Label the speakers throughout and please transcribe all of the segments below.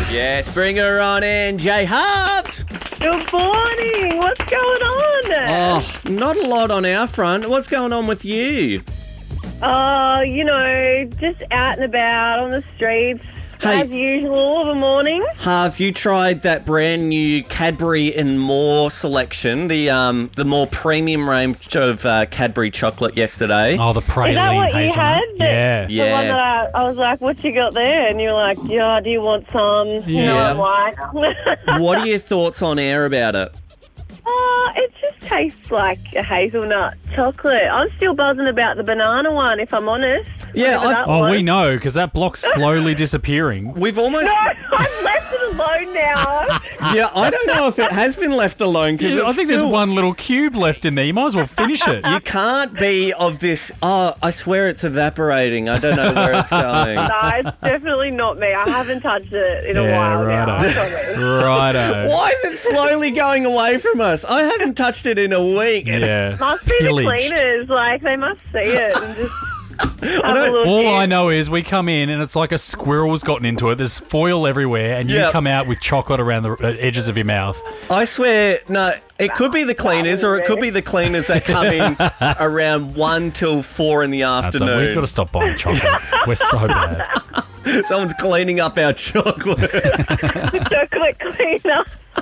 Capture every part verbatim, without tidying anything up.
Speaker 1: Yes, bring her on in, Jay Hart.
Speaker 2: Good morning. What's going on?
Speaker 1: Oh, not a lot on our front. What's going on with you?
Speaker 2: Oh, you know, just out and about on the streets.
Speaker 1: Hey.
Speaker 2: As usual of a morning.
Speaker 1: Harves, you tried that brand new Cadbury and More selection, the um, the more premium range of uh, Cadbury chocolate yesterday.
Speaker 3: Oh, the praline
Speaker 2: Is that what you
Speaker 3: hazelnut.
Speaker 2: had? The,
Speaker 3: Yeah.
Speaker 2: The
Speaker 1: Yeah.
Speaker 2: one that I, I was like, what you got there? And you were like, yeah, do you want some?
Speaker 3: Yeah.
Speaker 2: No, I'm like...
Speaker 1: What are your thoughts on air about it?
Speaker 2: Oh, it just tastes like a hazelnut chocolate. I'm still buzzing about the banana one, if I'm honest.
Speaker 1: Yeah,
Speaker 2: Whatever
Speaker 1: I've-
Speaker 2: that
Speaker 3: Oh,
Speaker 2: was.
Speaker 3: we know, because that block's slowly disappearing.
Speaker 1: We've almost...
Speaker 2: No, I've left it alone now.
Speaker 1: Yeah, I don't know if it has been left alone because
Speaker 3: I think there's one little cube left in there. You might as well finish it.
Speaker 1: You can't be of this. Oh, I swear it's evaporating. I don't know where it's going.
Speaker 2: No, it's definitely not me. I haven't touched it in a
Speaker 3: Yeah,
Speaker 2: while now. I
Speaker 3: righto.
Speaker 2: promise.
Speaker 3: Righto.
Speaker 1: Why is it slowly going away from us? I haven't touched it in a week. and
Speaker 3: Yeah.
Speaker 2: Must be the
Speaker 3: Pillaged.
Speaker 2: cleaners. Like, they must see it and just have a
Speaker 1: don't-
Speaker 2: look
Speaker 3: All
Speaker 2: in.
Speaker 3: I know is we come in and it's like a squirrel's gotten into it. There's foil everywhere, and you
Speaker 1: Yep.
Speaker 3: come out with chocolate around the uh, edges of your mouth.
Speaker 1: I swear, no, it could be the cleaners or it could be the cleaners that come in around one till four in the
Speaker 3: That's a,
Speaker 1: afternoon.
Speaker 3: we've got to stop buying chocolate. We're so bad.
Speaker 1: Someone's cleaning up our chocolate.
Speaker 2: The chocolate cleaner.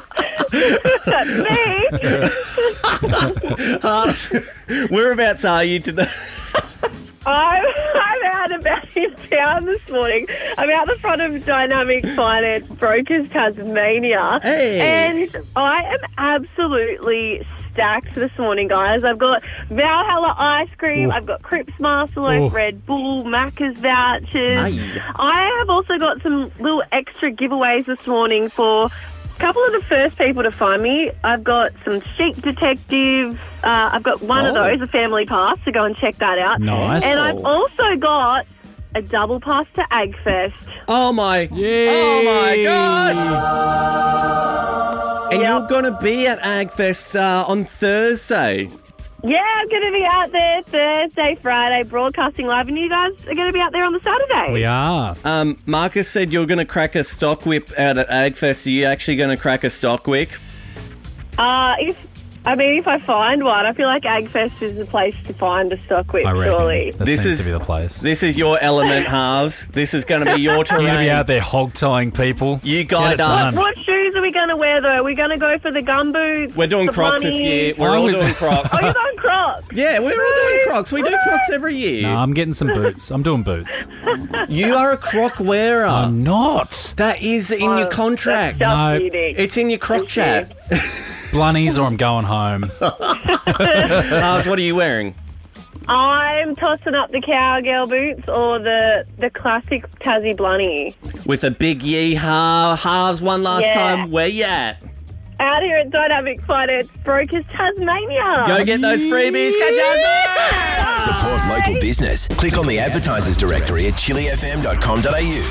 Speaker 2: That's me.
Speaker 1: Whereabouts are you today?
Speaker 2: I'm, I'm out about in town this morning. I'm out the front of Dynamic Finance Brokers Tasmania.
Speaker 1: Hey.
Speaker 2: And I am absolutely stacked this morning, guys. I've got Valhalla ice cream,
Speaker 3: Ooh.
Speaker 2: I've got Crips Masterloaf,
Speaker 3: Ooh.
Speaker 2: Red Bull, Macca's vouchers.
Speaker 1: Aye.
Speaker 2: I have also got some little extra giveaways this morning for a couple of the first people to find me. I've got some Sheep Detective. Uh, I've got one of
Speaker 1: Oh.
Speaker 2: those, a family pass, to go and check that out.
Speaker 3: Nice.
Speaker 2: And I've also got a double pass to AgFest.
Speaker 1: Oh my!
Speaker 3: Yay.
Speaker 1: Oh my gosh! And
Speaker 2: Yep.
Speaker 1: you're going to be at AgFest uh, on Thursday.
Speaker 2: Yeah, I'm going to be out there Thursday, Friday, broadcasting live, and you guys are going to be out there on the Saturday.
Speaker 3: We are.
Speaker 1: Um, Marcus said you're going to crack a stock whip out at AgFest. Are you actually going to crack a stock whip?
Speaker 2: Uh, if I mean, if I find one, I feel like AgFest is the place to find a stock whip,
Speaker 3: I reckon.
Speaker 2: surely.
Speaker 3: That
Speaker 1: This
Speaker 3: seems
Speaker 1: is-
Speaker 3: to be the place.
Speaker 1: This is your element, Halves. This is going to be your
Speaker 3: You're going to be
Speaker 1: terrain.
Speaker 3: out there hog-tying people.
Speaker 1: You
Speaker 3: Get
Speaker 1: guide
Speaker 3: it
Speaker 1: us.
Speaker 3: done.
Speaker 2: What shoes are we going to wear, though? Are we going to go for the gumboots?
Speaker 1: We're doing
Speaker 2: the
Speaker 1: Crocs this
Speaker 2: bunnies?
Speaker 1: year. We're
Speaker 3: I
Speaker 1: all
Speaker 3: was-
Speaker 1: doing Crocs.
Speaker 2: Oh, you're going Crocs?
Speaker 1: Yeah, we're all doing Crocs. We do Crocs every year.
Speaker 3: No, I'm getting some boots. I'm doing boots.
Speaker 1: You are a Croc wearer.
Speaker 3: I'm not.
Speaker 1: That is in
Speaker 2: Oh,
Speaker 1: your contract.
Speaker 2: That's just
Speaker 3: No.
Speaker 2: unique.
Speaker 1: It's in your Croc
Speaker 2: Thank
Speaker 1: chat.
Speaker 3: Blunnies or I'm going home.
Speaker 1: Halves, what are you wearing?
Speaker 2: I'm tossing up the cowgirl boots or the the classic Tassie Blunny.
Speaker 1: With a big yee-haw. Halves one last
Speaker 2: Yeah.
Speaker 1: time. Where you at?
Speaker 2: Out here at Dynamic Finance Brokers Tasmania.
Speaker 1: Go get those freebies. Catch up.
Speaker 4: Support local business. Click on the advertisers directory at chili f m dot com dot a u.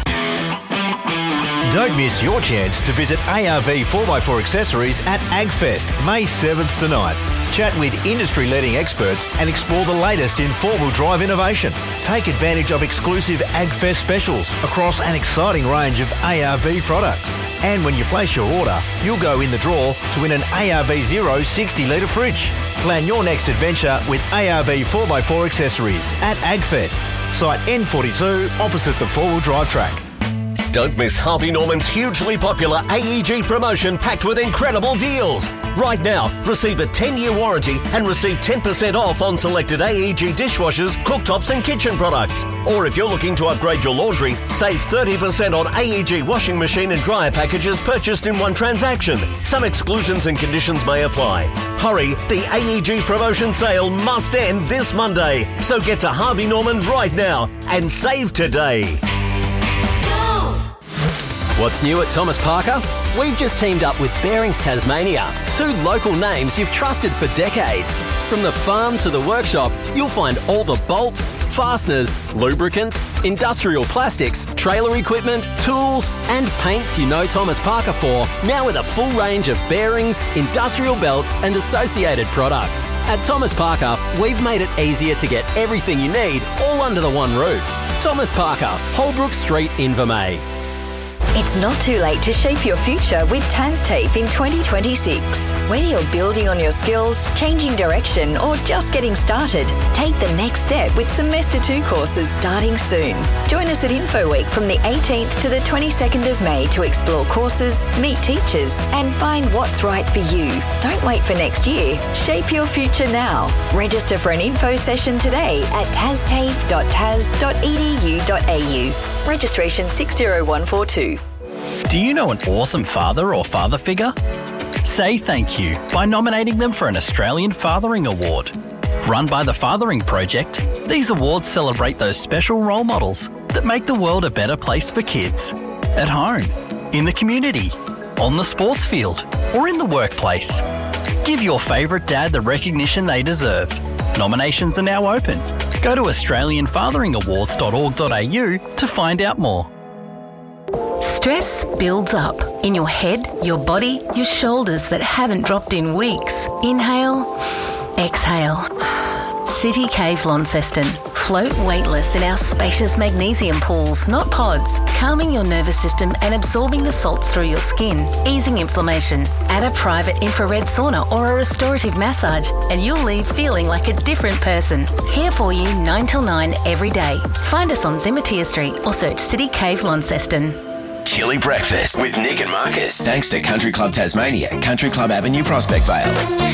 Speaker 5: Don't miss your chance to visit A R V four by four Accessories at AgFest, May seventh to ninth. Chat with industry-leading experts and explore the latest in four-wheel drive innovation. Take advantage of exclusive AgFest specials across an exciting range of A R V products. And when you place your order, you'll go in the draw to win an A R V Zero sixty litre fridge. Plan your next adventure with A R V four by four Accessories at AgFest, site N forty-two opposite the four-wheel drive track.
Speaker 6: Don't miss Harvey Norman's hugely popular A E G promotion packed with incredible deals. Right now, receive a ten-year warranty and receive ten percent off on selected A E G dishwashers, cooktops and kitchen products. Or if you're looking to upgrade your laundry, save thirty percent on A E G washing machine and dryer packages purchased in one transaction. Some exclusions and conditions may apply. Hurry, the A E G promotion sale must end this Monday. So get to Harvey Norman right now and save today.
Speaker 7: What's new at Thomas Parker? We've just teamed up with Bearings Tasmania, two local names you've trusted for decades. From the farm to the workshop, you'll find all the bolts, fasteners, lubricants, industrial plastics, trailer equipment, tools and paints you know Thomas Parker for, now with a full range of bearings, industrial belts and associated products. At Thomas Parker, we've made it easier to get everything you need all under the one roof. Thomas Parker, Holbrook Street, Invermay.
Speaker 8: It's not too late to shape your future with TasTAFE in twenty twenty-six. Whether you're building on your skills, changing direction, or just getting started, take the next step with Semester two courses starting soon. Join us at Info Week from the eighteenth to the twenty-second of May to explore courses, meet teachers, and find what's right for you. Don't wait for next year. Shape your future now. Register for an info session today at tastafe dot tas dot e d u dot a u. Registration six zero one four two.
Speaker 9: Do you know an awesome father or father figure? Say thank you by nominating them for an Australian Fathering Award. Run by the Fathering Project, these awards celebrate those special role models that make the world a better place for kids. At home, in the community, on the sports field, or in the workplace. Give your favourite dad the recognition they deserve. Nominations are now open. Go to australian fathering awards dot org dot a u to find out more.
Speaker 10: Stress builds up in your head, your body, your shoulders that haven't dropped in weeks. Inhale, exhale. City Cave Launceston. Float weightless in our spacious magnesium pools, not pods, calming your nervous system and absorbing the salts through your skin, easing inflammation. Add a private infrared sauna or a restorative massage and you'll leave feeling like a different person. Here for you nine till nine every day. Find us on Zimmertier Street or search City Cave Launceston.
Speaker 4: Chili Breakfast with Nick and Marcus. Thanks to Country Club Tasmania, Country Club Avenue, Prospect Vale.